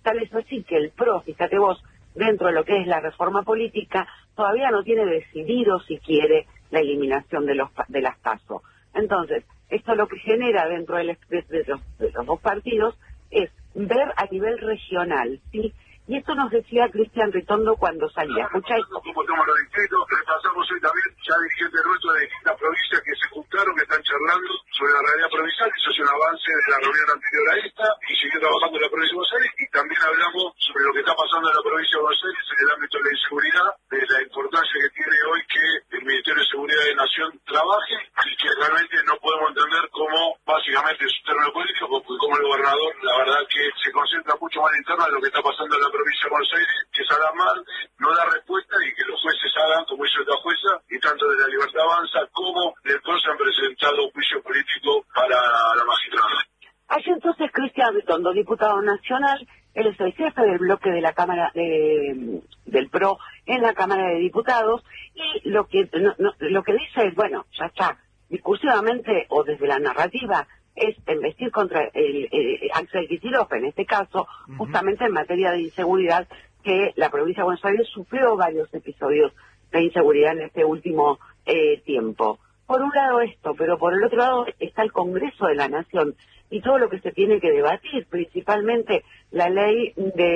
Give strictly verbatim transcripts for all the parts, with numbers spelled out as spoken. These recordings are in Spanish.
Tal es así que el P R O, fíjate vos, dentro de lo que es la reforma política, todavía no tiene decidido si quiere la eliminación de los de las PASO. Entonces, esto lo que genera dentro del, de, de, los, de los dos partidos es ver a nivel regional, ¿sí? Y esto nos decía Cristian Ritondo cuando salía. Escucha esto. Como estamos los distritos, repasamos hoy también ya dirigentes nuestros de distintas provincias que se juntaron, que están charlando sobre la realidad provincial. Eso es un avance de la reunión anterior a esta, y siguió trabajando en la provincia de Buenos Aires, y también hablamos sobre lo que está pasando en la provincia de Buenos Aires en el ámbito de la inseguridad, de la importancia que tiene hoy que el Ministerio de Seguridad de Nación trabaje, y que realmente no podemos entender cómo básicamente es un término político, porque como el gobernador, la verdad que se concentra mucho más en interna de lo que está pasando en la provincia de Buenos Aires, que es alarmante, no da respuesta, y que los jueces hagan como hizo esta jueza, y tanto de la Libertad Avanza como del P R O se han presentado un juicio político para la magistrada. Allí entonces Cristian Ritondo, diputado nacional, él es el jefe del bloque de la Cámara de, del P R O en la Cámara de Diputados, y lo que no, no, lo que dice es, bueno, ya está, discursivamente o desde la narrativa, es embestir contra el, el Axel Kicillof, en este caso, uh-huh. justamente en materia de inseguridad, que la provincia de Buenos Aires sufrió varios episodios de inseguridad en este último eh, tiempo. Por un lado esto, pero por el otro lado está el Congreso de la Nación y todo lo que se tiene que debatir, principalmente la ley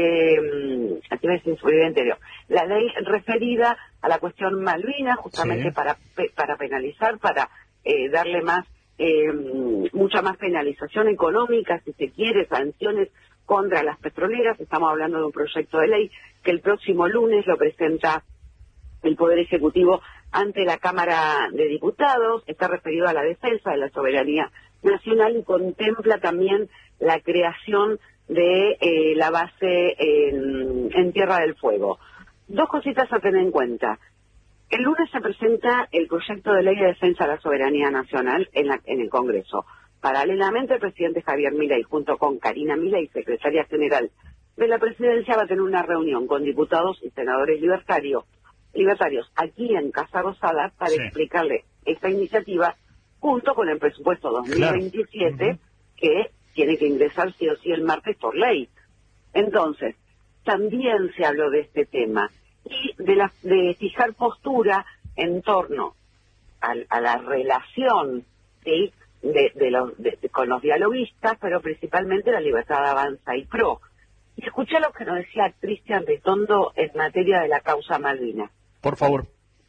de, aquí ves, inseguridad interior, la ley referida a la cuestión Malvinas, justamente sí. para para penalizar, para eh, darle más Eh, mucha más penalización económica, si se quiere, sanciones contra las petroleras. Estamos hablando de un proyecto de ley que el próximo lunes lo presenta el Poder Ejecutivo ante la Cámara de Diputados. Está referido a la defensa de la soberanía nacional y contempla también la creación de eh, la base en, en Tierra del Fuego. Dos cositas a tener en cuenta. El lunes se presenta el proyecto de ley de defensa de la soberanía nacional en, la, en el Congreso. Paralelamente, el presidente Javier Milei, junto con Karina Milei, secretaria general de la presidencia, va a tener una reunión con diputados y senadores libertarios, libertarios aquí en Casa Rosada para sí. explicarle esta iniciativa junto con el presupuesto dos mil veintisiete, claro. uh-huh. que tiene que ingresar sí o sí el martes por ley. Entonces, también se habló de este tema y de, la, de fijar postura en torno a, a la relación ¿sí? de, de los, de, de, con los dialoguistas, pero principalmente la Libertad Avanza y P R O. Y escuché lo que nos decía Cristian Ritondo en materia de la causa Malvinas. Por favor.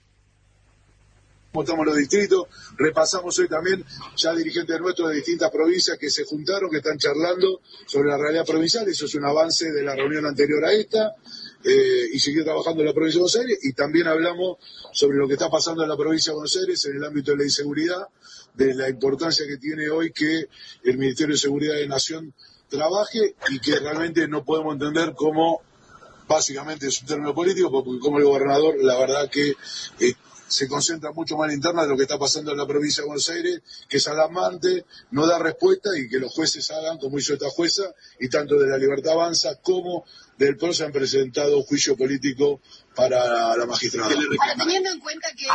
Como estamos los distritos, repasamos hoy también ya dirigentes nuestros de distintas provincias que se juntaron, que están charlando sobre la realidad provincial. Eso es un avance de la reunión anterior a esta, eh, y seguir trabajando en la provincia de Buenos Aires. Y también hablamos sobre lo que está pasando en la provincia de Buenos Aires en el ámbito de la inseguridad, de la importancia que tiene hoy que el Ministerio de Seguridad de Nación trabaje, y que realmente no podemos entender cómo, básicamente es un término político, porque como el gobernador, la verdad que eh, se concentra mucho más en interna de lo que está pasando en la provincia de Buenos Aires, que es alarmante, no da respuesta, y que los jueces hagan como hizo esta jueza, y tanto de la Libertad Avanza como del P R O se han presentado un juicio político para la magistrada. Ahora, teniendo en cuenta que...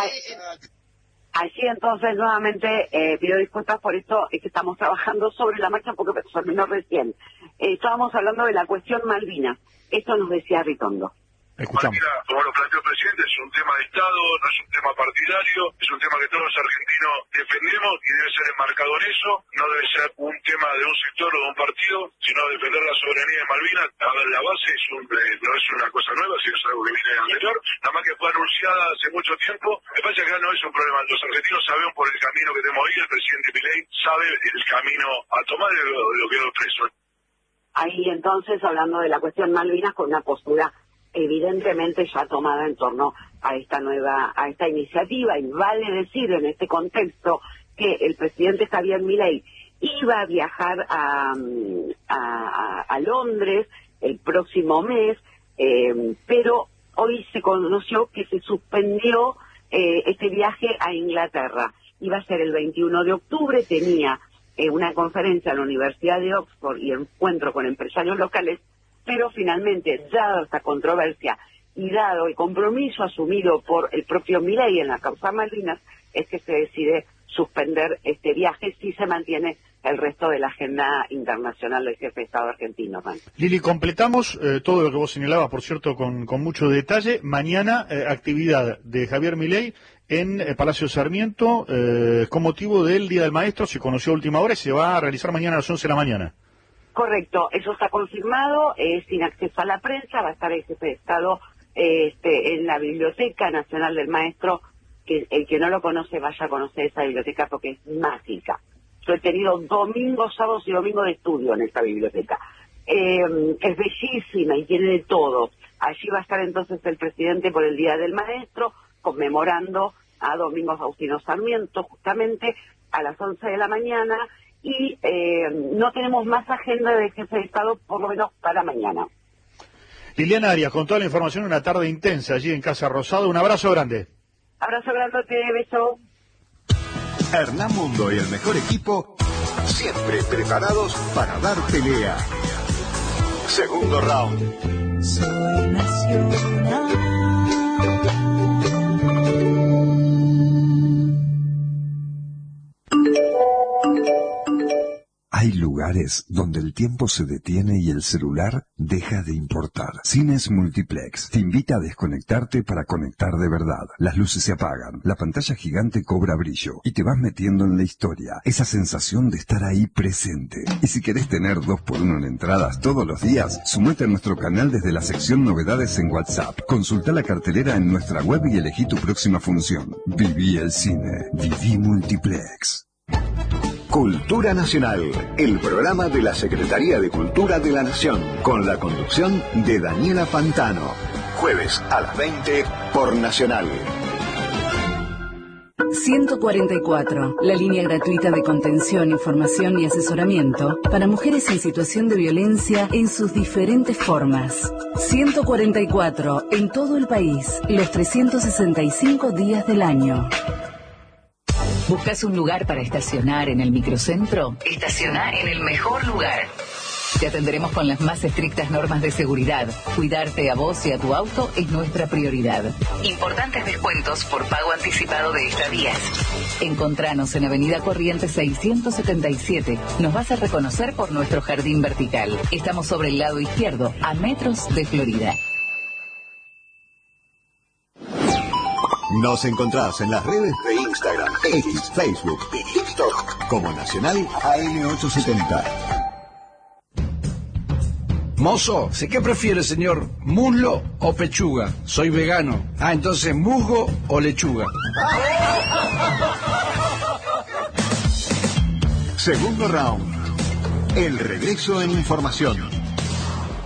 Allí entonces nuevamente eh, pido disculpas por esto, es que estamos trabajando sobre la marcha porque se terminó recién. Eh, estábamos hablando de la cuestión Malvinas. Esto nos decía Ritondo. Escuchamos. Malvinas, como lo planteó el presidente, es un tema de Estado, no es un tema partidario, es un tema que todos los argentinos defendemos y debe ser enmarcado en eso. No debe ser un tema de un sector o de un partido, sino defender la soberanía de Malvinas. A ver, la base es un, eh, no es una cosa nueva, sino es algo que viene de anterior, nada más que fue anunciada hace mucho tiempo. Me parece que acá no es un problema. Los argentinos sabemos por el camino que tenemos ahí, el presidente Milei sabe el camino a tomar de lo, de lo que quedó preso. Ahí entonces, hablando de la cuestión Malvinas, con una postura evidentemente ya tomada en torno a esta nueva, a esta iniciativa, y vale decir en este contexto que el presidente Javier Milei iba a viajar a, a, a Londres el próximo mes, eh, pero hoy se conoció que se suspendió eh, este viaje a Inglaterra. Iba a ser el veintiuno de octubre, tenía eh, una conferencia en la Universidad de Oxford y encuentro con empresarios locales, pero finalmente, dada esta controversia y dado el compromiso asumido por el propio Milei en la causa Malvinas, es que se decide suspender este viaje si se mantiene el resto de la agenda internacional del jefe de Estado argentino. Man. Lili, completamos eh, todo lo que vos señalabas, por cierto, con, con mucho detalle. Mañana, eh, actividad de Javier Milei en eh, Palacio Sarmiento, eh, con motivo del Día del Maestro, se conoció a última hora y se va a realizar mañana a las once de la mañana. Correcto, eso está confirmado, es sin acceso a la prensa, va a estar el jefe de Estado eh, este, en la Biblioteca Nacional del Maestro, que el que no lo conoce vaya a conocer esa biblioteca porque es mágica. Yo he tenido domingos, sábados y domingos de estudio en esta biblioteca. Eh, es bellísima y tiene de todo. Allí va a estar entonces el presidente por el Día del Maestro, conmemorando a Domingo Faustino Sarmiento, justamente a las once de la mañana, y eh, no tenemos más agenda de jefe de Estado, por lo menos para mañana. Liliana Arias, con toda la información, una tarde intensa allí en Casa Rosada. Un abrazo grande. Abrazo grande, beso. Hernán Mundo y el mejor equipo, siempre preparados para dar pelea. Segundo round. Soy nacional. Hay lugares donde el tiempo se detiene y el celular deja de importar. Cines Multiplex te invita a desconectarte para conectar de verdad. Las luces se apagan, la pantalla gigante cobra brillo y te vas metiendo en la historia. Esa sensación de estar ahí presente. Y si querés tener dos por uno en entradas todos los días, sumate a nuestro canal desde la sección novedades en WhatsApp. Consulta la cartelera en nuestra web y elegí tu próxima función. Viví el cine. Viví Multiplex. Cultura Nacional, el programa de la Secretaría de Cultura de la Nación, con la conducción de Daniela Pantano. Jueves a las veinte por Nacional. ciento cuarenta y cuatro, la línea gratuita de contención, información y asesoramiento para mujeres en situación de violencia en sus diferentes formas. ciento cuarenta y cuatro, en todo el país, los trescientos sesenta y cinco días del año. ¿Buscas un lugar para estacionar en el microcentro? Estacioná en el mejor lugar. Te atenderemos con las más estrictas normas de seguridad. Cuidarte a vos y a tu auto es nuestra prioridad. Importantes descuentos por pago anticipado de estadías. Encontranos en Avenida Corrientes seiscientos setenta y siete. Nos vas a reconocer por nuestro jardín vertical. Estamos sobre el lado izquierdo, a metros de Florida. Nos encontrás en las redes de Instagram, X, Facebook y TikTok como Nacional A M ochocientos setenta. Mozo, ¿sé qué prefiere, señor? ¿Muslo o pechuga? Soy vegano. Ah, entonces, ¿musgo o lechuga? Segundo round. El regreso en información.